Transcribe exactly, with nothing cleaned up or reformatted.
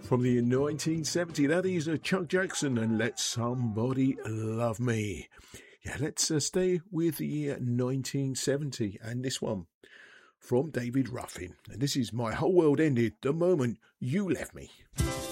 From the year nineteen seventy, that is uh, Chuck Jackson and Let Somebody Love Me. Yeah, let's uh, stay with the year nineteen seventy and this one from David Ruffin. And this is My Whole World Ended the Moment You Left Me.